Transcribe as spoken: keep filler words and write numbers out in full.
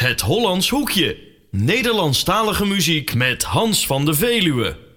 Het Hollands Hoekje. Nederlandstalige muziek met Hans van de Veluwe.